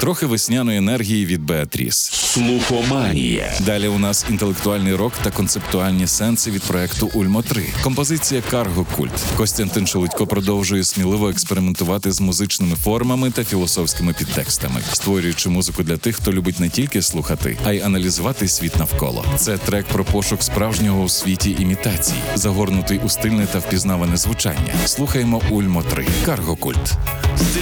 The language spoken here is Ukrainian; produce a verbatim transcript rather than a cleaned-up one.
трохи весняної енергії від Беатріс. Слухоманія. Далі у нас інтелектуальний рок та концептуальні сенси від проекту Ульмо три. Композиція «Карго Культ». Костянтин Шелудько продовжує сміливо експериментувати з музичними формами та філософськими підтекстами, створюючи музику для тих, хто любить не тільки слухати, а й аналізувати світ навколо. Це трек про пошук справжнього у світі імітацій, загорнутий у стильне та впізнаване звучання. Слухаємо Ульмо три. «Карго Культ». Стиль